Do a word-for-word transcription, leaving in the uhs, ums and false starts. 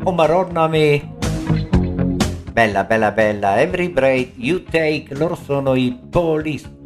Oh maronna me. Bella, bella, bella. Every breath you take. Loro sono i Police.